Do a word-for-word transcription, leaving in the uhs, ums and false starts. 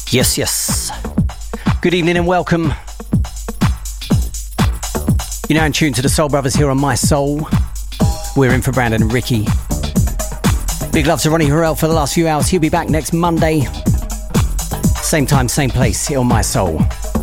Yes, yes. Good evening and welcome. You're now in tune to the Soul Brothers here on My Soul. We're in for Brandon and Ricky. Big love to Ronnie Harrell for the last few hours. He'll be back next Monday. Same time, same place here on My Soul.